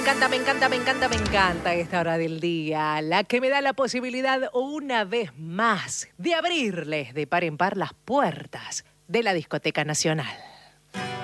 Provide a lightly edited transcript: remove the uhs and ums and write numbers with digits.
Me encanta esta hora del día, la que me da la posibilidad una vez más de abrirles de par en par las puertas de la Discoteca Nacional.